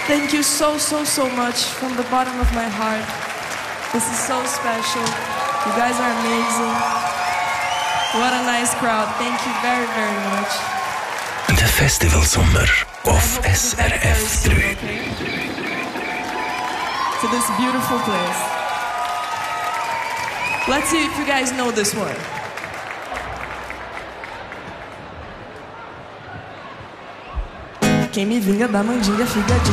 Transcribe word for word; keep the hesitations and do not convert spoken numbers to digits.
Thank you so, so, so much from the bottom of my heart. This is so special. You guys are amazing. What a nice crowd. Thank you very, very much. De festivalsommer of S R F tre. To this beautiful place. Let's see if you guys know this one. Quem me vinga da mandinga fica de